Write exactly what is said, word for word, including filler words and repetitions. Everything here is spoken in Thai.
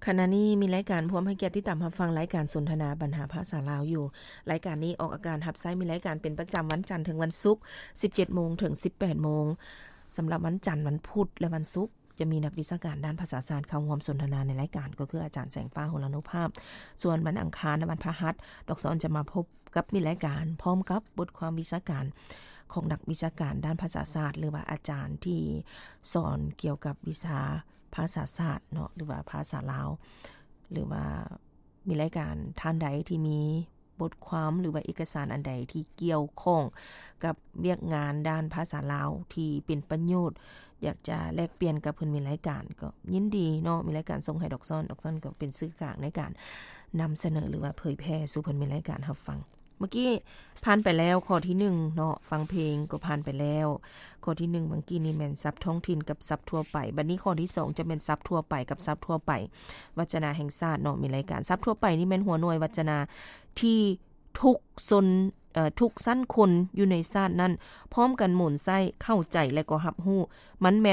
ขณะนี้มีรายการพร้อมให้เกียรติติดตามรับฟังรายการสนทนาปัญหาภาษาลาวอยู่รายการนี้ออกอากาศรับใช้มีรายการเป็นประจำวันจันทร์ถึงวันศุกร์ สิบเจ็ดโมง ถึง สิบแปดโมง สำหรับวันจันทร์วันพุธและวันศุกร์จะมีนักวิชาการด้านภาษาศาสตร์เข้าร่วมสนทนาในรายการก็คืออาจารย์แสงฟ้าโหรานุภาพส่วนวันอังคารและวันพฤหัสดอกสอนจะมาพบกับมีรายการพร้อมกับบทความวิชาการของนักวิชาการด้านภาษาศาสตร์หรือว่าอาจารย์ที่สอนเกี่ยวกับวิชาภาษาศาสตร์เนาะหรือว่าภาษาลาวหรือว่ามีรายการท่านใดที่มีบทความหรือว่าเอกสารอันใดที่เกี่ยวข้องกับเวียกงานด้านภาษาลาวที่เป็นประโยชน์อยากจะแลกเปลี่ยนกับเพิ่นมีรายการก็ยินดีเนาะมีรายการส่งให้ดอกซ้อนดอกซ้อนก็เป็นสื่อกลางในการนำเสนอหรือว่าเผยแพร่สู่เพิ่นมีรายการรับฟังเมื่อกี้ผ่านไปแล้วข้อที่หนึ่งเนาะฟังเพลงก็ผ่านไปแล้วข้อที่หนึ่งเมื่อกี้นี่แม่นศัพท์ท้องถิ่นกับศัพท์ทั่วไปบัดนี้ข้อที่สองจะเป็นศัพท์ทั่วไปกับศัพท์ทั่วไปวจนาแห่งชาติเนาะมีรายการศัพท์ทั่วไปนี่แม่นหัวหน่วยวจนาที่ทุกซนเอ่อทุกสั้นคนอยู่ในชาตินั้นพร้อมกันหมุนไส้เข้าใจและก็รับรู้มัน